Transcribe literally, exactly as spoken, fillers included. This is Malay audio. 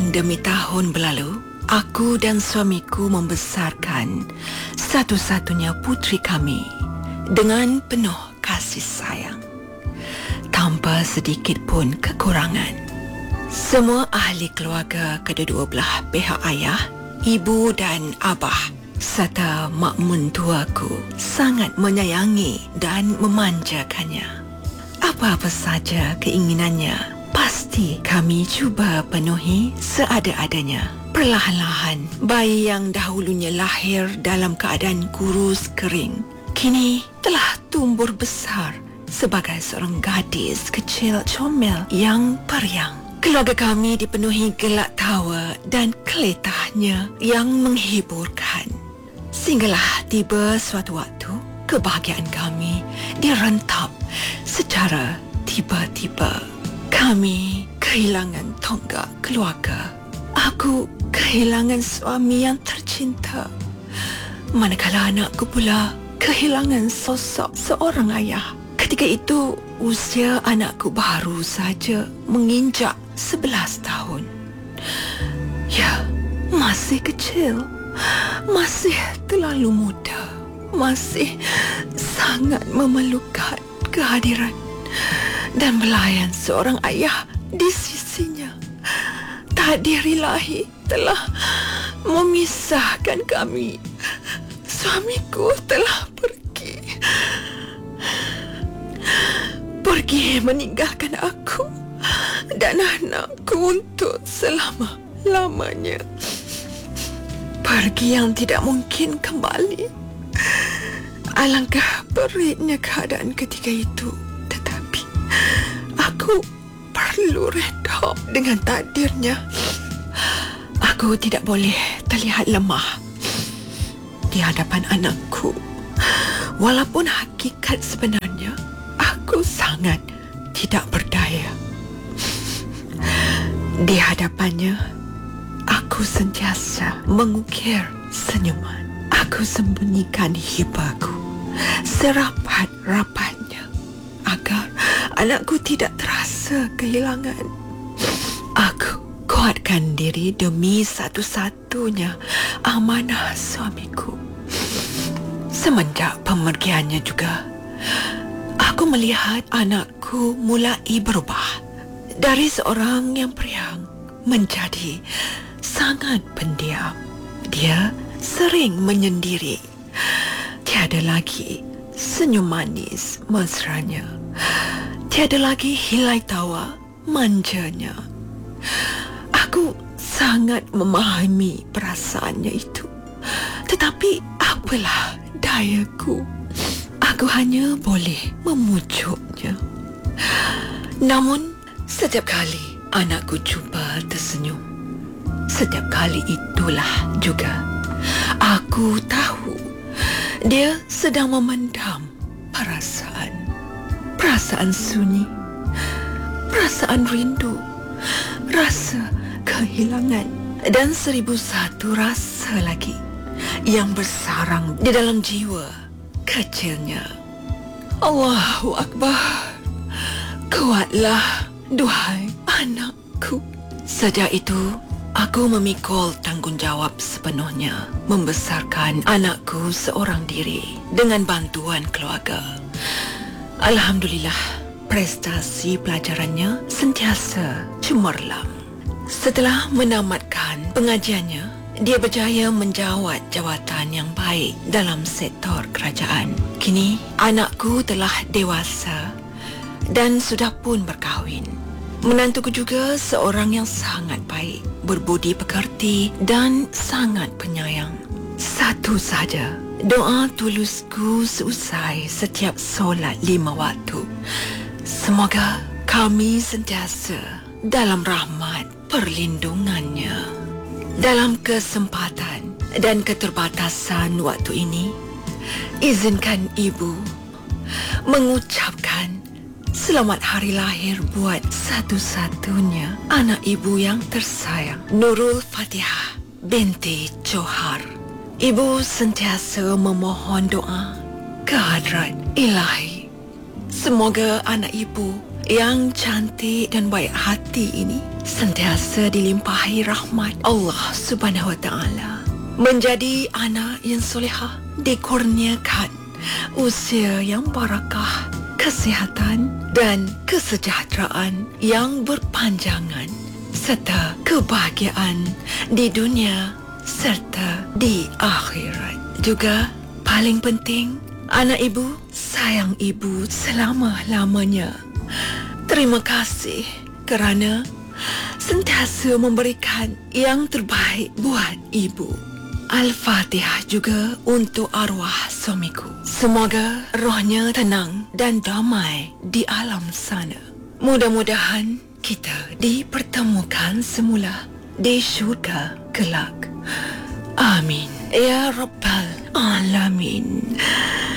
Tahun demi tahun berlalu, aku dan suamiku membesarkan satu-satunya putri kami dengan penuh kasih sayang, tanpa sedikit pun kekurangan. Semua ahli keluarga kedua-dua belah pihak ayah, ibu dan abah serta mak mentuaku sangat menyayangi dan memanjakannya. Apa-apa saja keinginannya, pasti kami cuba penuhi seada-adanya. Perlahan-lahan, bayi yang dahulunya lahir dalam keadaan kurus kering, kini telah tumbuh besar sebagai seorang gadis kecil comel yang periang. Keluarga kami dipenuhi gelak tawa dan keletahnya yang menghiburkan. Sehinggalah tiba suatu waktu, kebahagiaan kami direntap secara tiba-tiba. Kami kehilangan tonggak keluarga. Aku kehilangan suami yang tercinta, manakala anakku pula kehilangan sosok seorang ayah. Ketika itu, usia anakku baru saja menginjak sebelas tahun. Ya, masih kecil, masih terlalu muda, masih sangat memerlukan kehadiran dan belayan seorang ayah di sisinya. Takdir ilahi telah memisahkan kami. Suamiku telah pergi. Pergi meninggalkan aku dan anakku untuk selama-lamanya. Pergi yang tidak mungkin kembali. Alangkah peritnya keadaan ketika itu. Tetapi aku perlu redha dengan takdirnya. Aku tidak boleh terlihat lemah di hadapan anakku. Walaupun hakikat sebenarnya aku sangat tidak berdaya. Di hadapannya, aku sentiasa mengukir senyuman. Aku sembunyikan hibaku serapat-rapatnya agar anakku tidak terasa kehilangan. Aku kuatkan diri demi satu-satunya amanah suamiku. Semenjak pemergiannya juga, aku melihat anakku mulai berubah dari seorang yang periang menjadi sangat pendiam. Dia sering menyendiri. Tiada lagi senyum manis mesranya. Tiada lagi hilai tawa manjanya. Aku sangat memahami perasaannya itu. Tetapi apalah dayaku. Aku hanya boleh memujuknya. Namun, setiap kali anakku cuba tersenyum, setiap kali itulah juga aku tahu dia sedang memendam perasaan. Perasaan sunyi, perasaan rindu, rasa kehilangan, dan seribu satu rasa lagi yang bersarang di dalam jiwa kecilnya. Allahu Akbar. Kuatlah, duhai anakku. Sejak itu, aku memikul tanggungjawab sepenuhnya membesarkan anakku seorang diri dengan bantuan keluarga. Alhamdulillah, prestasi pelajarannya sentiasa cemerlang. Setelah menamatkan pengajiannya, dia berjaya menjawat jawatan yang baik dalam sektor kerajaan. Kini, anakku telah dewasa dan sudah pun berkahwin. Menantuku juga seorang yang sangat baik, berbudi pekerti dan sangat penyayang. Satu saja doa tulusku seusai setiap solat lima waktu. Semoga kami sentiasa dalam rahmat perlindungannya. Dalam kesempatan dan keterbatasan waktu ini, izinkan ibu mengucapkan selamat hari lahir buat satu-satunya anak ibu yang tersayang, Nurul Fatihah binti Johar. Ibu sentiasa memohon doa ke hadrat Ilahi. Semoga anak ibu yang cantik dan baik hati ini sentiasa dilimpahi rahmat Allah Subhanahu Wa Taala. Menjadi anak yang solehah, dikurniakan usia yang barakah, kesihatan dan kesejahteraan yang berpanjangan, serta kebahagiaan di dunia serta di akhirat. Juga paling penting, anak ibu sayang ibu selama-lamanya. Terima kasih kerana sentiasa memberikan yang terbaik buat ibu. Al-Fatihah juga untuk arwah suamiku. Semoga rohnya tenang dan damai di alam sana. Mudah-mudahan kita dipertemukan semula di syurga kelak. Amin. Ya Rabbal Alamin.